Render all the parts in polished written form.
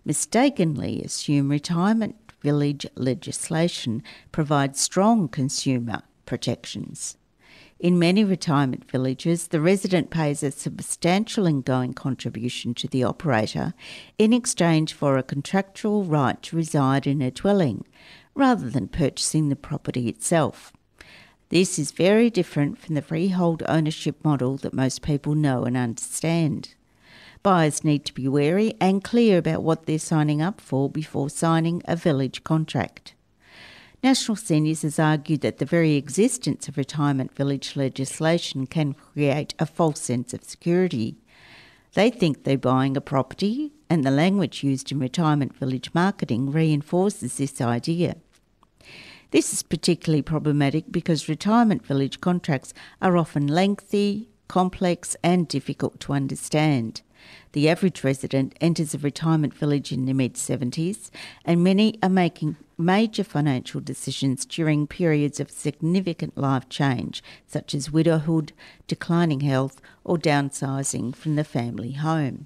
mistakenly assume retirement village legislation provides strong consumer protections. In many retirement villages, the resident pays a substantial ongoing contribution to the operator in exchange for a contractual right to reside in a dwelling, rather than purchasing the property itself. This is very different from the freehold ownership model that most people know and understand. Buyers need to be wary and clear about what they're signing up for before signing a village contract. National Seniors has argued that the very existence of retirement village legislation can create a false sense of security. They think they're buying a property, and the language used in retirement village marketing reinforces this idea. This is particularly problematic because retirement village contracts are often lengthy, complex and difficult to understand. The average resident enters a retirement village in their mid-70s, and many are making major financial decisions during periods of significant life change, such as widowhood, declining health, or downsizing from the family home.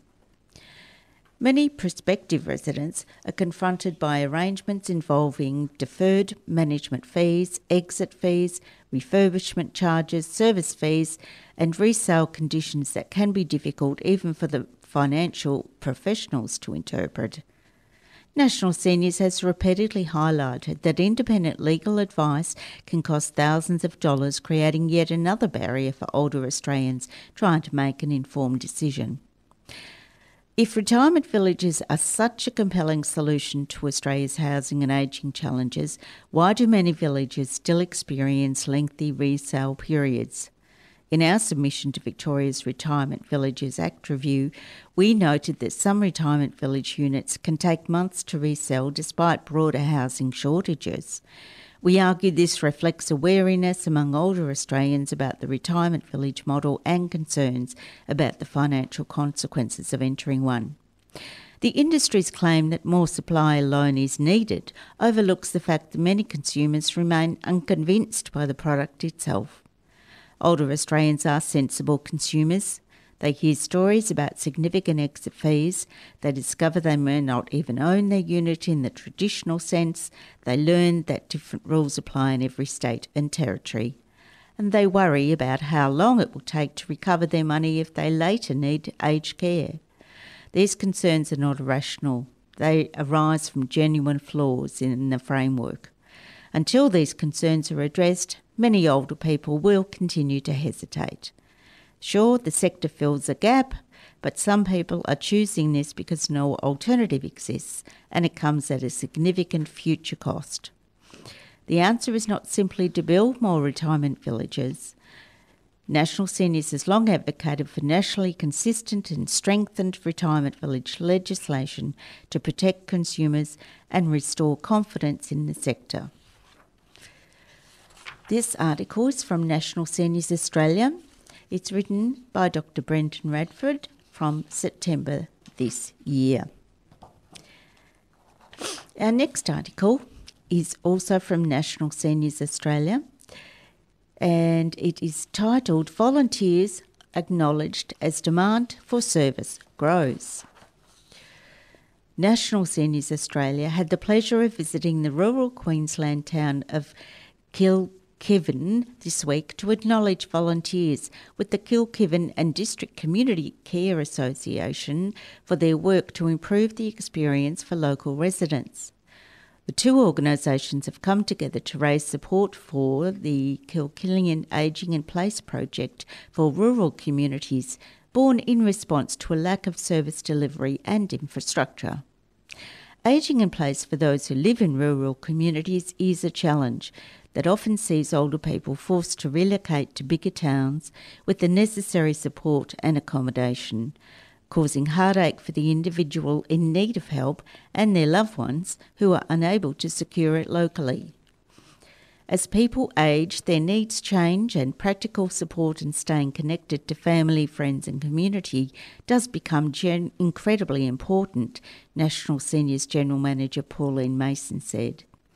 Many prospective residents are confronted by arrangements involving deferred management fees, exit fees, refurbishment charges, service fees, and resale conditions that can be difficult even for the financial professionals to interpret. National Seniors has repeatedly highlighted that independent legal advice can cost thousands of dollars, creating yet another barrier for older Australians trying to make an informed decision. If retirement villages are such a compelling solution to Australia's housing and ageing challenges, why do many villages still experience lengthy resale periods? In our submission to Victoria's Retirement Villages Act review, we noted that some retirement village units can take months to resell despite broader housing shortages. We argue this reflects a wariness among older Australians about the retirement village model and concerns about the financial consequences of entering one. The industry's claim that more supply alone is needed overlooks the fact that many consumers remain unconvinced by the product itself. Older Australians are sensible consumers. They hear stories about significant exit fees. They discover they may not even own their unit in the traditional sense. They learn that different rules apply in every state and territory. And they worry about how long it will take to recover their money if they later need aged care. These concerns are not irrational. They arise from genuine flaws in the framework. Until these concerns are addressed, many older people will continue to hesitate. Sure, the sector fills a gap, but some people are choosing this because no alternative exists, and it comes at a significant future cost. The answer is not simply to build more retirement villages. National Seniors has long advocated for nationally consistent and strengthened retirement village legislation to protect consumers and restore confidence in the sector. This article is from National Seniors Australia. It's written by Dr. Brenton Radford from September this year. Our next article is also from National Seniors Australia, and it is titled Volunteers Acknowledged as Demand for Service Grows. National Seniors Australia had the pleasure of visiting the rural Queensland town of Kilkivan this week to acknowledge volunteers with the Kilkivan and District Community Care Association for their work to improve the experience for local residents. The two organisations have come together to raise support for the Kilkillian Ageing in Place project for rural communities, born in response to a lack of service delivery and infrastructure. Ageing in place for those who live in rural communities is a challenge that often sees older people forced to relocate to bigger towns with the necessary support and accommodation, causing heartache for the individual in need of help and their loved ones who are unable to secure it locally. As people age, their needs change, and practical support and staying connected to family, friends and community does become incredibly important, National Seniors General Manager Pauline Mason said.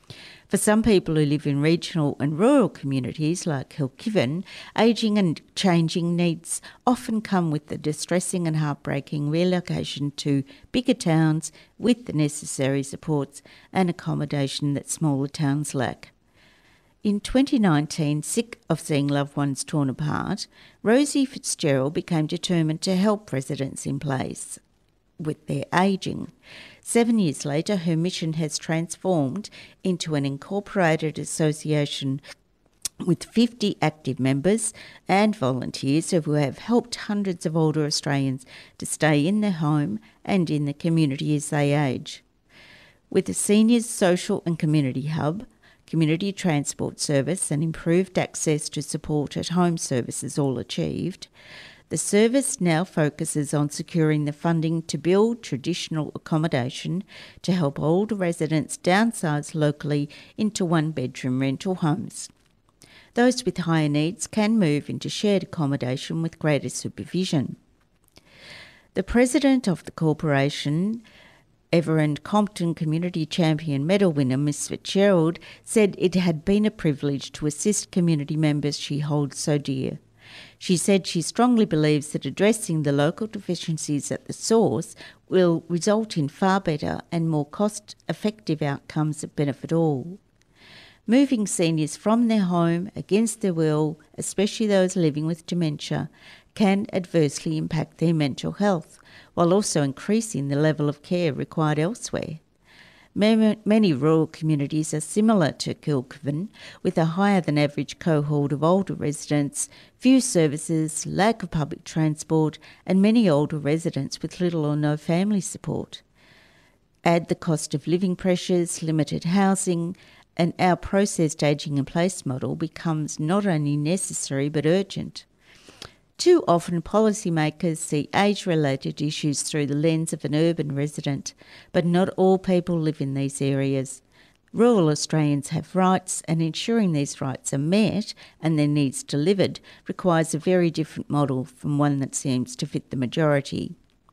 For some people who live in regional and rural communities like Kilkivan, ageing and changing needs often come with the distressing and heartbreaking relocation to bigger towns with the necessary supports and accommodation that smaller towns lack. In 2019, sick of seeing loved ones torn apart, Rosie Fitzgerald became determined to help residents in place with their ageing. 7 years later, her mission has transformed into an incorporated association with 50 active members and volunteers who have helped hundreds of older Australians to stay in their home and in the community as they age. With the Seniors Social and Community Hub, community transport service and improved access to support at home services all achieved, the service now focuses on securing the funding to build traditional accommodation to help older residents downsize locally into one-bedroom rental homes. Those with higher needs can move into shared accommodation with greater supervision. The president of the corporation, Everend Compton Community Champion Medal winner Miss Fitzgerald, said it had been a privilege to assist community members she holds so dear. She said she strongly believes that addressing the local deficiencies at the source will result in far better and more cost-effective outcomes that benefit all. Moving seniors from their home against their will, especially those living with dementia, can adversely impact their mental health, while also increasing the level of care required elsewhere. Many rural communities are similar to Kilkivan, with a higher than average cohort of older residents, few services, lack of public transport, and many older residents with little or no family support. Add the cost of living pressures, limited housing, and our processed ageing in place model becomes not only necessary but urgent. Too often policymakers see age-related issues through the lens of an urban resident, but not all people live in these areas. Rural Australians have rights, and ensuring these rights are met and their needs delivered requires a very different model from one that seems to fit the majority.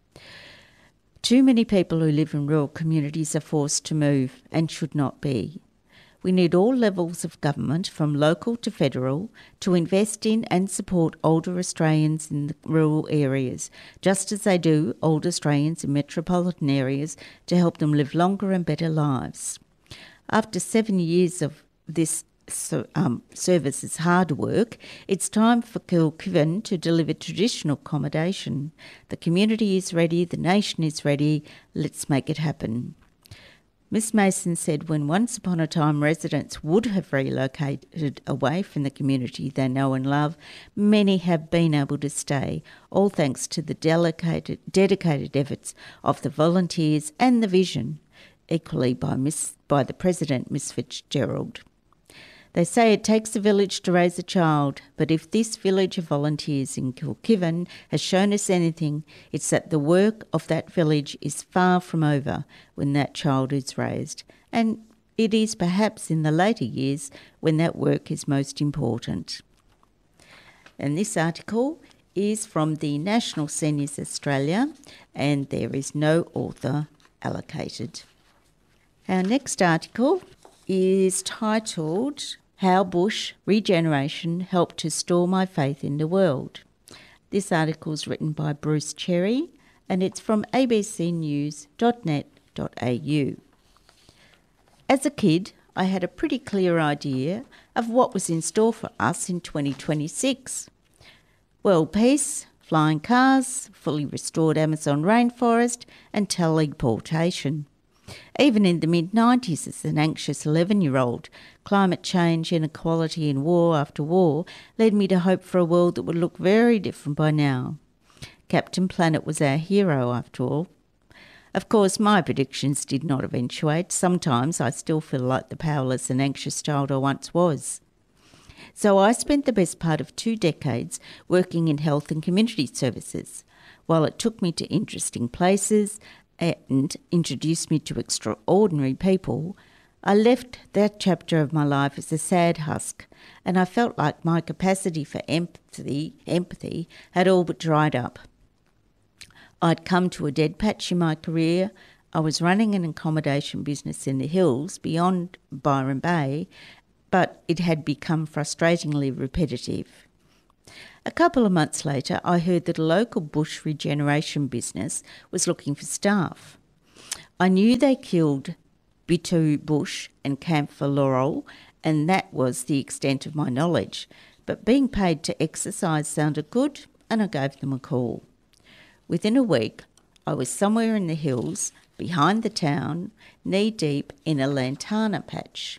Too many people who live in rural communities are forced to move and should not be. We need all levels of government, from local to federal, to invest in and support older Australians in the rural areas, just as they do older Australians in metropolitan areas, to help them live longer and better lives. After 7 years of this service's hard work, it's time for Kilkivan to deliver traditional accommodation. The community is ready, the nation is ready, let's make it happen. Miss Mason said when once upon a time residents would have relocated away from the community they know and love, many have been able to stay, all thanks to the dedicated efforts of the volunteers and the vision, equally by the President, Miss Fitzgerald. They say it takes a village to raise a child, but if this village of volunteers in Kilkivan has shown us anything, it's that the work of that village is far from over when that child is raised, and it is perhaps in the later years when that work is most important. And this article is from the National Seniors Australia, and there is no author allocated. Our next article is titled How Bush Regeneration Helped to Store My Faith in the World. This article is written by Bruce Cherry and it's from abcnews.net.au. As a kid, I had a pretty clear idea of what was in store for us in 2026. World peace, flying cars, fully restored Amazon rainforest and teleportation. Even in the mid-90s, as an anxious 11-year-old, climate change, inequality and war after war led me to hope for a world that would look very different by now. Captain Planet was our hero after all. Of course, my predictions did not eventuate. Sometimes I still feel like the powerless and anxious child I once was. So I spent the best part of 2 decades working in health and community services. While it took me to interesting places and introduced me to extraordinary people, I left that chapter of my life as a sad husk, and I felt like my capacity for empathy had all but dried up. I'd come to a dead patch in my career. I was running an accommodation business in the hills beyond Byron Bay, but it had become frustratingly repetitive. A couple of months later, I heard that a local bush regeneration business was looking for staff. I knew they killed Bitu bush and camphor laurel, and that was the extent of my knowledge. But being paid to exercise sounded good, and I gave them a call. Within a week, I was somewhere in the hills, behind the town, knee-deep in a lantana patch.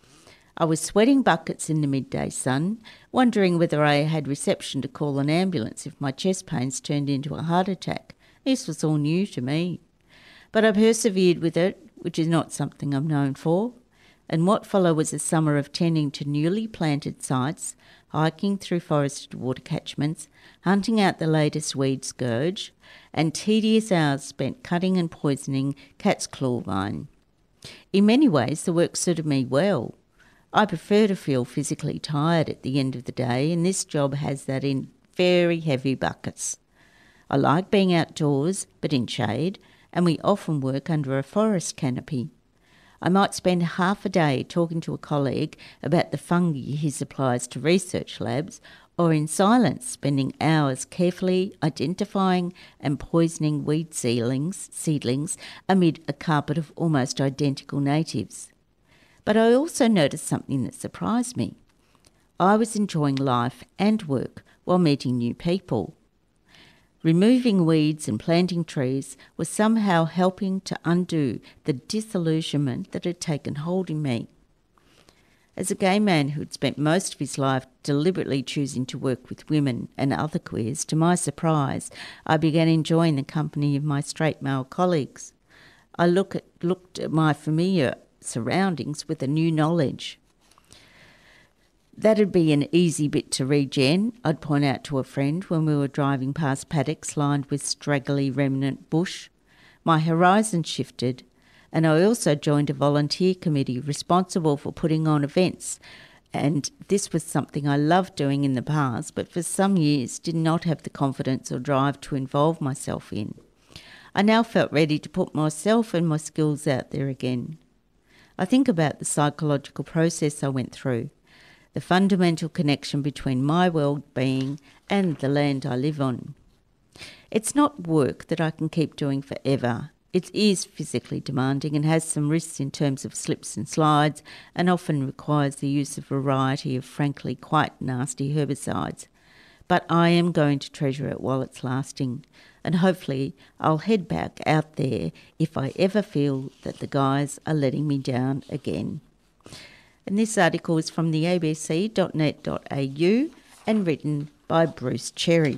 I was sweating buckets in the midday sun, wondering whether I had reception to call an ambulance if my chest pains turned into a heart attack. This was all new to me. But I persevered with it, which is not something I'm known for, and what followed was a summer of tending to newly planted sites, hiking through forested water catchments, hunting out the latest weed scourge, and tedious hours spent cutting and poisoning cat's claw vine. In many ways, the work suited me well. I prefer to feel physically tired at the end of the day, and this job has that in very heavy buckets. I like being outdoors, but in shade, and we often work under a forest canopy. I might spend half a day talking to a colleague about the fungi he supplies to research labs, or in silence spending hours carefully identifying and poisoning weed seedlings amid a carpet of almost identical natives. But I also noticed something that surprised me. I was enjoying life and work while meeting new people. Removing weeds and planting trees was somehow helping to undo the disillusionment that had taken hold in me. As a gay man who had spent most of his life deliberately choosing to work with women and other queers, to my surprise, I began enjoying the company of my straight male colleagues. I looked at my familiar surroundings with a new knowledge. That'd be an easy bit to regen, I'd point out to a friend when we were driving past paddocks lined with straggly remnant bush. My horizon shifted, and I also joined a volunteer committee responsible for putting on events, and this was something I loved doing in the past, but for some years did not have the confidence or drive to involve myself in. I now felt ready to put myself and my skills out there again. I think about the psychological process I went through, the fundamental connection between my well-being and the land I live on. It's not work that I can keep doing forever. It is physically demanding and has some risks in terms of slips and slides, and often requires the use of a variety of frankly quite nasty herbicides. But I am going to treasure it while it's lasting, and hopefully I'll head back out there if I ever feel that the guys are letting me down again. And this article is from the abc.net.au and written by Bruce Cherry.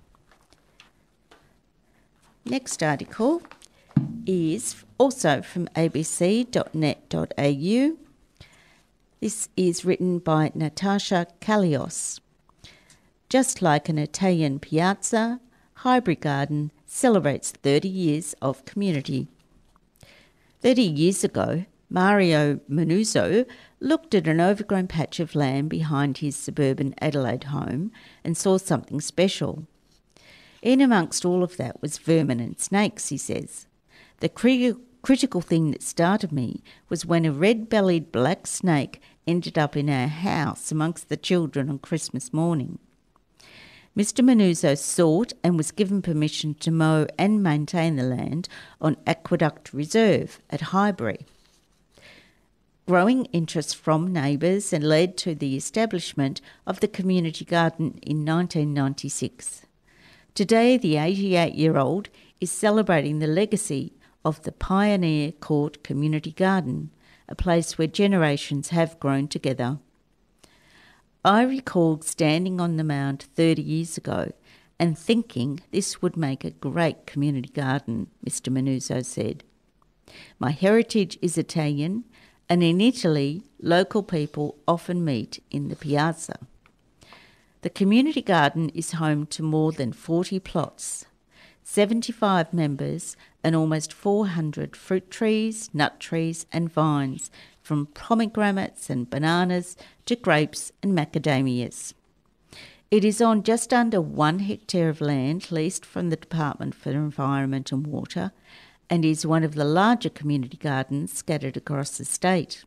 Next article is also from abc.net.au. This is written by Natasha Kalios. Just like an Italian piazza, Highbury Garden celebrates 30 years of community. 30 years ago, Mario Manuzzo looked at an overgrown patch of land behind his suburban Adelaide home and saw something special. In amongst all of that was vermin and snakes, he says. The critical thing that started me was when a red-bellied black snake ended up in our house amongst the children on Christmas morning. Mr. Manuzzo sought and was given permission to mow and maintain the land on Aqueduct Reserve at Highbury. Growing interest from neighbours and led to the establishment of the community garden in 1996. Today, the 88-year-old is celebrating the legacy of the Pioneer Court Community Garden, a place where generations have grown together. I recalled standing on the mound 30 years ago and thinking this would make a great community garden, Mr. Manuzzo said. My heritage is Italian, and in Italy, local people often meet in the piazza. The community garden is home to more than 40 plots, 75 members, and almost 400 fruit trees, nut trees and vines, from pomegranates and bananas to grapes and macadamias. It is on just under 1 hectare of land leased from the Department for Environment and Water, and is one of the larger community gardens scattered across the state.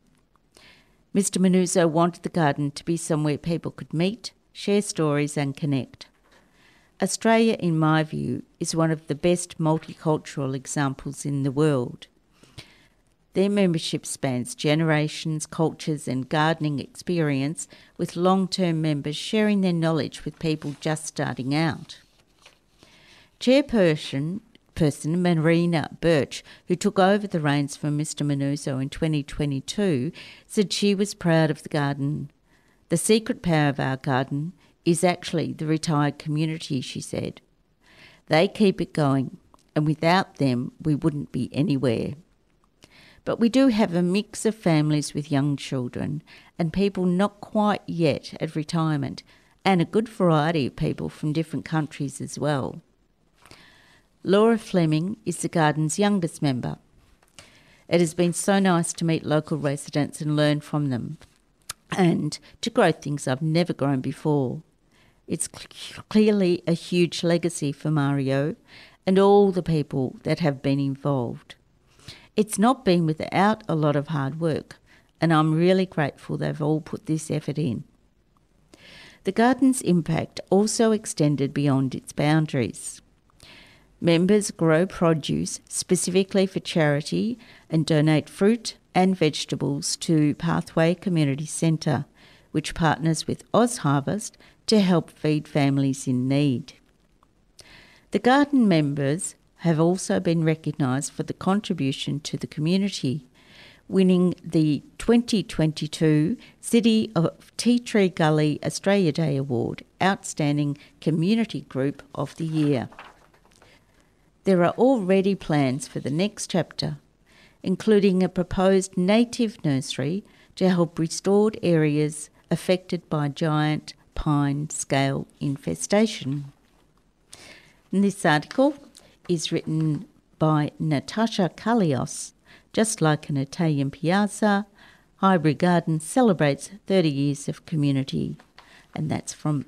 Mr Manuzzo wanted the garden to be somewhere people could meet, share stories and connect. Australia, in my view, is one of the best multicultural examples in the world. Their membership spans generations, cultures and gardening experience, with long-term members sharing their knowledge with people just starting out. Chairperson Marina Birch, who took over the reins from Mr Manuzzo in 2022, said she was proud of the garden. The secret power of our garden is actually the retired community, she said. They keep it going, and without them we wouldn't be anywhere. But we do have a mix of families with young children and people not quite yet at retirement, and a good variety of people from different countries as well. Laura Fleming is the garden's youngest member. It has been so nice to meet local residents and learn from them, and to grow things I've never grown before. It's clearly a huge legacy for Mario and all the people that have been involved. It's not been without a lot of hard work, and I'm really grateful they've all put this effort in. The garden's impact also extended beyond its boundaries. Members grow produce specifically for charity and donate fruit and vegetables to Pathway Community Centre, which partners with OzHarvest to help feed families in need. The garden members have also been recognised for the contribution to the community, winning the 2022 City of Tea Tree Gully Australia Day Award, Outstanding Community Group of the Year. There are already plans for the next chapter, including a proposed native nursery to help restored areas affected by giant pine scale infestation. And this article is written by Natasha Kalios. Just like an Italian piazza, Highbury Garden celebrates 30 years of community. And that's from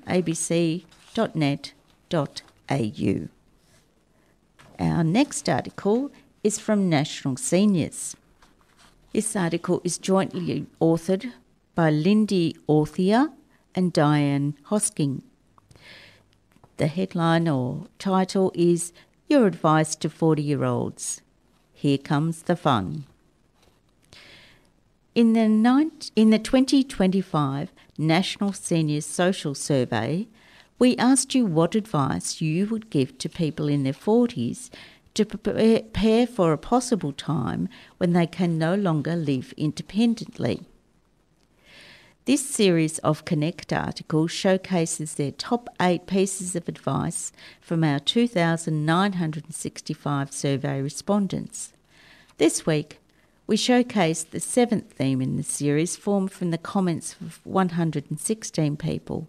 abc.net.au. Our next article is from National Seniors. This article is jointly authored by Lindy Orthia and Diane Hosking. The headline or title is Your Advice to 40-Year-Olds. Here comes the fun. In the 2025 National Seniors Social Survey, we asked you what advice you would give to people in their 40s to prepare for a possible time when they can no longer live independently. This series of Connect articles showcases their top 8 pieces of advice from our 2,965 survey respondents. This week, we showcase the 7th theme in the series, formed from the comments of 116 people.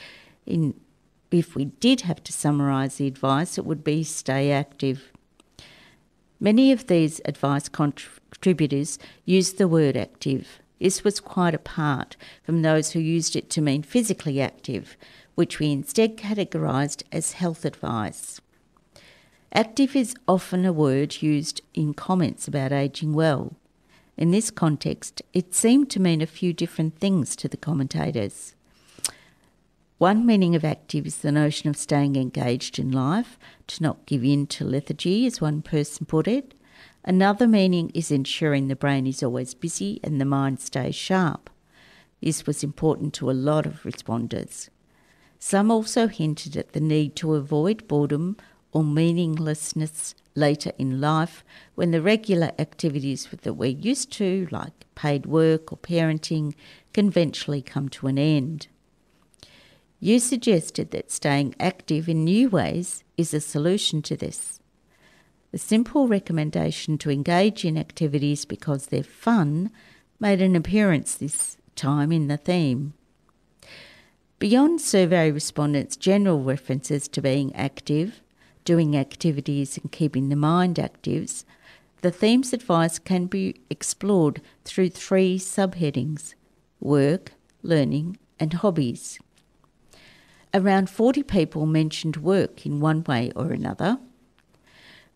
If we did have to summarise the advice, it would be stay active. Many of these advice contributors used the word active. This was quite apart from those who used it to mean physically active, which we instead categorised as health advice. Active is often a word used in comments about ageing well. In this context, it seemed to mean a few different things to the commentators. One meaning of active is the notion of staying engaged in life, to not give in to lethargy, as one person put it. Another meaning is ensuring the brain is always busy and the mind stays sharp. This was important to a lot of responders. Some also hinted at the need to avoid boredom or meaninglessness later in life when the regular activities that we're used to, like paid work or parenting, can eventually come to an end. You suggested that staying active in new ways is a solution to this. The simple recommendation to engage in activities because they're fun made an appearance this time in the theme. Beyond survey respondents' general references to being active, doing activities and keeping the mind active, the theme's advice can be explored through 3 subheadings: work, learning and hobbies. Around 40 people mentioned work in one way or another.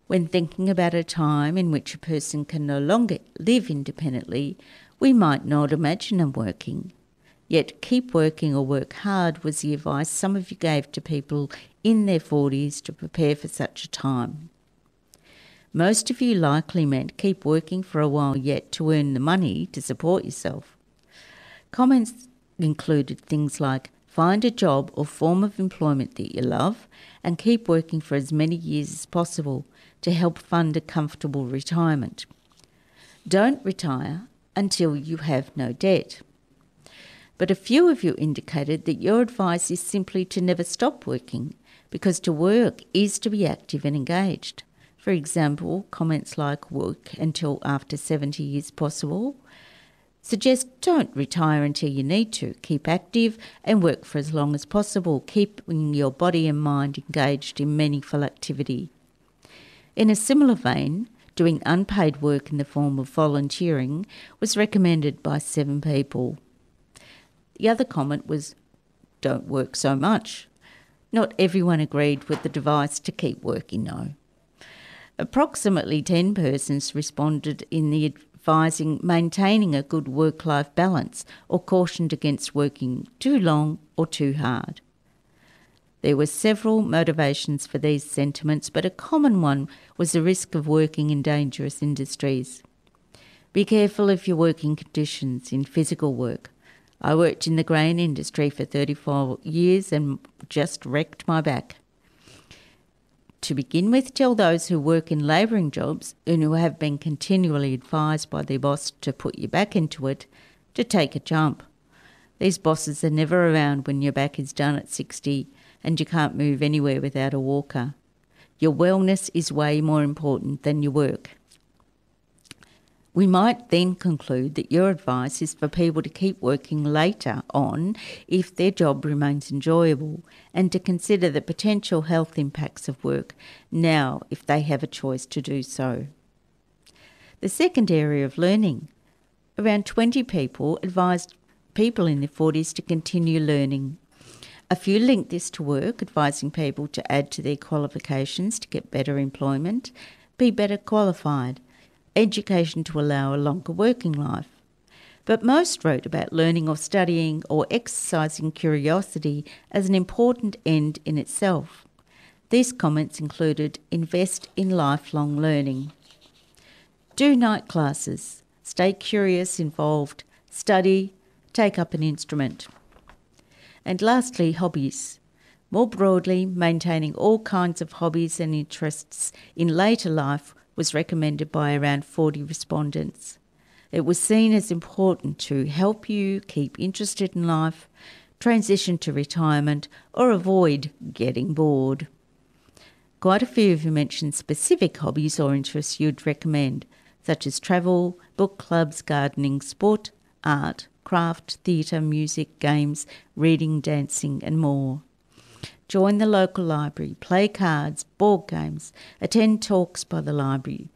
When thinking about a time in which a person can no longer live independently, we might not imagine them working. Yet keep working or work hard was the advice some of you gave to people in their 40s to prepare for such a time. Most of you likely meant keep working for a while yet to earn the money to support yourself. Comments included things like find a job or form of employment that you love and keep working for as many years as possible to help fund a comfortable retirement. Don't retire until you have no debt. But a few of you indicated that your advice is simply to never stop working, because to work is to be active and engaged. For example, comments like work until after 70 is possible suggest don't retire until you need to. Keep active and work for as long as possible, keeping your body and mind engaged in meaningful activity. In a similar vein, doing unpaid work in the form of volunteering was recommended by 7 people. The other comment was, don't work so much. Not everyone agreed with the advice to keep working, though. Approximately 10 persons responded in the advising maintaining a good work-life balance or cautioned against working too long or too hard. There were several motivations for these sentiments, but a common one was the risk of working in dangerous industries. Be careful of your working conditions in physical work. I worked in the grain industry for 34 years and just wrecked my back. To begin with, tell those who work in labouring jobs and who have been continually advised by their boss to put you back into it, to take a jump. These bosses are never around when your back is done at 60 and you can't move anywhere without a walker. Your wellness is way more important than your work. We might then conclude that your advice is for people to keep working later on if their job remains enjoyable, and to consider the potential health impacts of work now if they have a choice to do so. The second area of learning. Around 20 people advised people in their 40s to continue learning. A few linked this to work, advising people to add to their qualifications to get better employment, be better qualified, education to allow a longer working life. But most wrote about learning or studying or exercising curiosity as an important end in itself. These comments included invest in lifelong learning. Do night classes, stay curious, involved, study, take up an instrument. And lastly, hobbies. More broadly, maintaining all kinds of hobbies and interests in later life was recommended by around 40 respondents. It was seen as important to help you keep interested in life, transition to retirement, or avoid getting bored. Quite a few of you mentioned specific hobbies or interests you'd recommend, such as travel, book clubs, gardening, sport, art, craft, theatre, music, games, reading, dancing, and more. Join the local library, play cards, board games, attend talks by the library,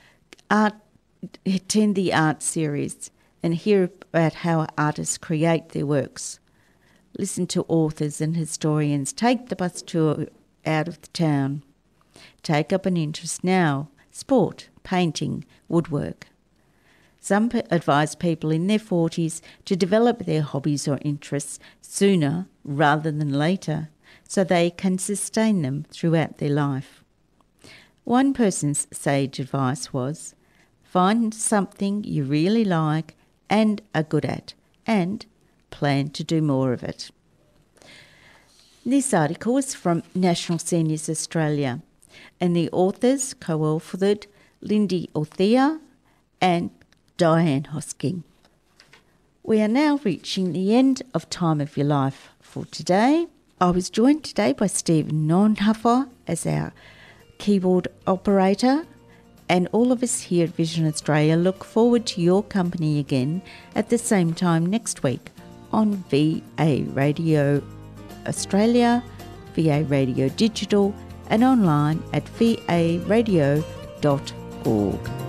attend the art series, and hear about how artists create their works. Listen to authors and historians. Take the bus tour out of the town. Take up an interest now: sport, painting, woodwork. Some advise people in their 40s to develop their hobbies or interests sooner rather than later, so they can sustain them throughout their life. One person's sage advice was, find something you really like and are good at, and plan to do more of it. This article is from National Seniors Australia, and the authors co-authored Lindy Althea and Diane Hosking. We are now reaching the end of Time of Your Life for today. I was joined today by Stephen Nonhuffer as our keyboard operator, and all of us here at Vision Australia look forward to your company again at the same time next week on VA Radio Australia, VA Radio Digital, and online at varadio.org.